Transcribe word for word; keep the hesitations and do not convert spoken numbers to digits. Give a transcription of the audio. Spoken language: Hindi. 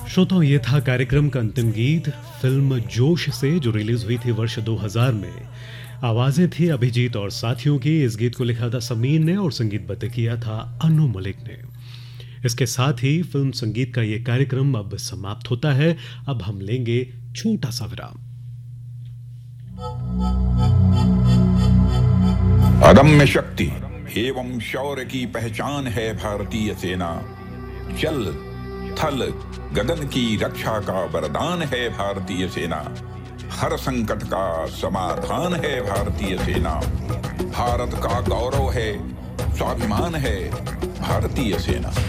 श्रोताओं, ये था कार्यक्रम का अंतिम गीत फिल्म जोश से, जो रिलीज हुई थी वर्ष दो हज़ार में। आवाजें थी अभिजीत और साथियों की। इस गीत को लिखा था समीर ने और संगीतबद्ध किया था अनु मलिक ने। इसके साथ ही फिल्म संगीत का ये कार्यक्रम अब समाप्त होता है। अब हम लेंगे छोटा सा विराम। अदम्य शक्ति एवं शौर्य की पहचान है भारतीय सेना। जल थल गगन की रक्षा का वरदान है भारतीय सेना। हर संकट का समाधान है भारतीय सेना। भारत का गौरव है, स्वाभिमान है भारतीय सेना।